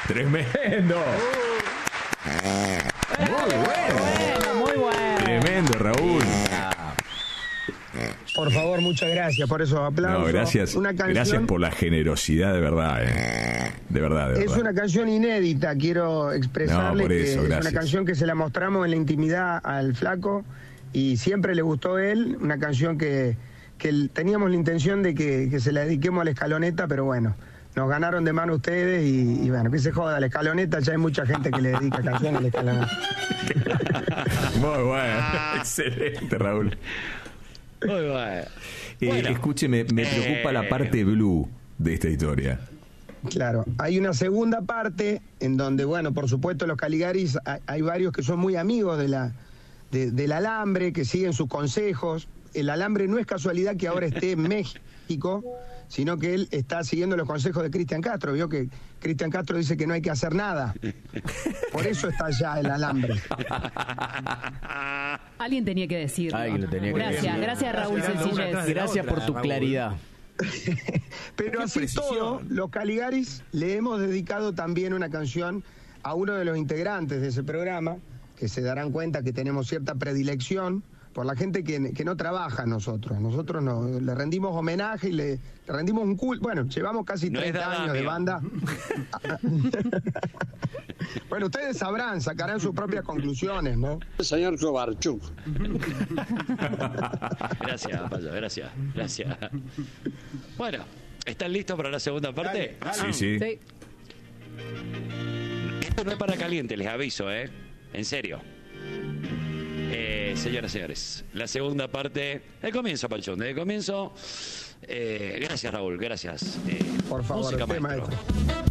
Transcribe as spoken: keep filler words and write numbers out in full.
Tremendo. Muy bueno. Muy bueno. Tremendo, Raúl. Por favor, muchas gracias por esos aplausos. No, gracias, una canción, gracias por la generosidad, de verdad, eh. De verdad, de verdad. Es una canción inédita, quiero expresarle No, por eso, que gracias. es una canción que se la mostramos en la intimidad al flaco y siempre le gustó a él, una canción que, que teníamos la intención de que, que se la dediquemos a la Escaloneta, pero bueno, nos ganaron de mano ustedes y, y bueno, que se joda, la Escaloneta, ya hay mucha gente que le dedica canciones a la Escaloneta. Muy bueno, excelente, Raúl. Muy bueno. Eh, Bueno. Escúcheme, me preocupa la parte blue de esta historia. Claro, hay una segunda parte en donde, bueno, por supuesto los Caligaris, hay, hay varios que son muy amigos de la, de- del alambre, que siguen sus consejos. El alambre no es casualidad que ahora esté en México, sino que él está siguiendo los consejos de Cristian Castro. Vio que Cristian Castro dice que no hay que hacer nada. Por eso está allá el alambre. Alguien tenía que decirlo. Alguien lo tenía que gracias, decir. gracias Raúl Sencillez. Gracias por tu claridad. Pero así todo, los Caligaris le hemos dedicado también una canción a uno de los integrantes de ese programa, que se darán cuenta que tenemos cierta predilección por la gente que, que no trabaja nosotros. Nosotros no, le rendimos homenaje y le, le rendimos un culto. Bueno, llevamos casi No es treinta años de Dadamio. banda. Bueno, ustedes sabrán, sacarán sus propias conclusiones, ¿no? Señor Kovarchuk. Gracias, Payo, gracias. Gracias. Bueno, ¿están listos para la segunda parte? Sí, sí. Sí. Esto no es para caliente, les aviso, ¿eh? En serio. Eh, señoras y señores, la segunda parte, el comienzo, Panchón, el comienzo. Eh, gracias, Raúl, gracias. Eh, Por favor, música, usted, maestro. maestro.